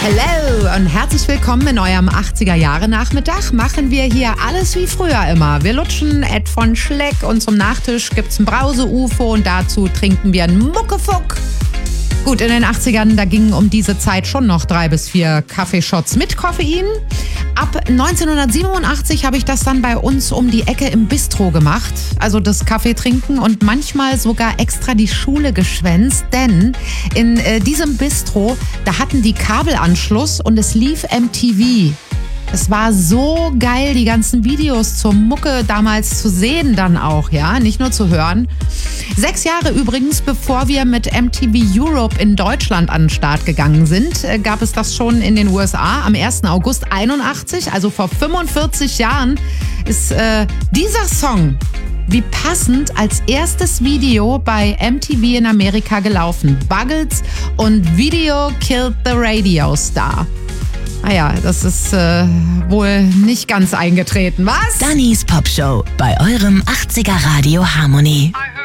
Hello und herzlich willkommen in eurem 80er-Jahre-Nachmittag. Machen wir hier alles wie früher immer. Wir lutschen Ed von Schleck und zum Nachtisch gibt's ein Brause-UFO und dazu trinken wir einen Muckefuck. Gut, in den 80ern, da gingen um diese Zeit schon noch 3 bis 4 Kaffeeshots mit Koffein. Ab 1987 habe ich das dann bei uns um die Ecke im Bistro gemacht. Also das Kaffee trinken und manchmal sogar extra die Schule geschwänzt. Denn in diesem Bistro, da hatten die Kabelanschluss und es lief MTV. Es war so geil, die ganzen Videos zur Mucke damals zu sehen dann auch, ja, nicht nur zu hören. 6 Jahre übrigens, bevor wir mit MTV Europe in Deutschland an den Start gegangen sind, gab es das schon in den USA am 1. August 81, also vor 45 Jahren, ist dieser Song wie passend als erstes Video bei MTV in Amerika gelaufen. Buggles und Video Killed the Radio Star. Naja, das ist wohl nicht ganz eingetreten, was? Dannys Popshow bei eurem 80er Radio Harmony.